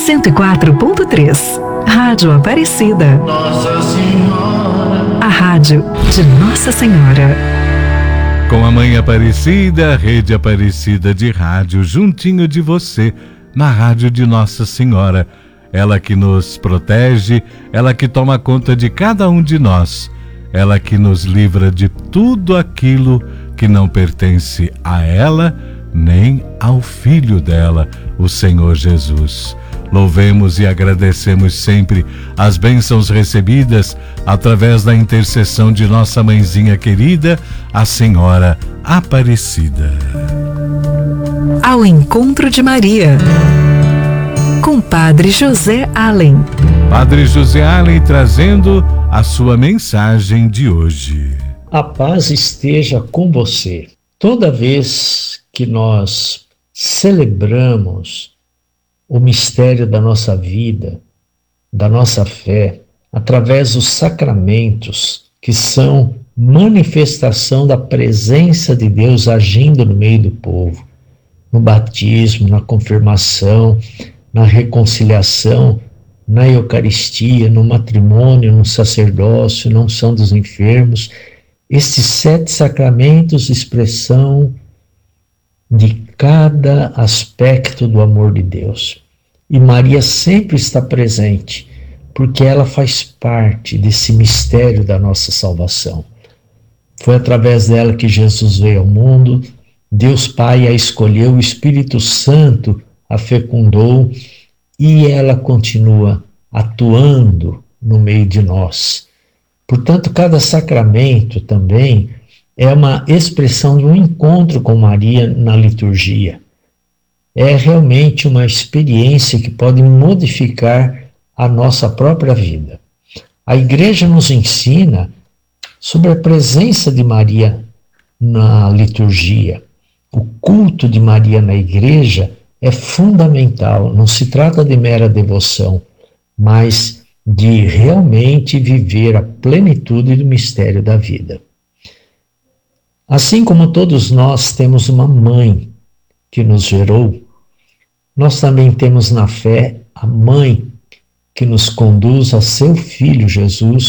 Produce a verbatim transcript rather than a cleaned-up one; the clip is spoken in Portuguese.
cento e quatro ponto três. Rádio Aparecida. Nossa Senhora. A rádio de Nossa Senhora. Com a Mãe Aparecida, Rede Aparecida de Rádio, juntinho de você, na rádio de Nossa Senhora. Ela que nos protege, ela que toma conta de cada um de nós. Ela que nos livra de tudo aquilo que não pertence a ela, nem ao Filho dela, o Senhor Jesus. Louvemos e agradecemos sempre as bênçãos recebidas através da intercessão de nossa mãezinha querida, a Senhora Aparecida. Ao encontro de Maria, com Padre José Allen. Padre José Allen trazendo a sua mensagem de hoje. A paz esteja com você. Toda vez que nós celebramos o mistério da nossa vida, da nossa fé, através dos sacramentos, que são manifestação da presença de Deus agindo no meio do povo, no batismo, na confirmação, na reconciliação, na Eucaristia, no matrimônio, no sacerdócio, na unção dos enfermos. Estes sete sacramentos, expressão de cada aspecto do amor de Deus. E Maria sempre está presente, porque ela faz parte desse mistério da nossa salvação. Foi através dela que Jesus veio ao mundo, Deus Pai a escolheu, o Espírito Santo a fecundou e ela continua atuando no meio de nós. Portanto, cada sacramento também é uma expressão de um encontro com Maria na liturgia. É realmente uma experiência que pode modificar a nossa própria vida. A Igreja nos ensina sobre a presença de Maria na liturgia. O culto de Maria na Igreja é fundamental, não se trata de mera devoção, mas de realmente viver a plenitude do mistério da vida. Assim como todos nós temos uma mãe que nos gerou, nós também temos na fé a mãe que nos conduz a seu Filho Jesus,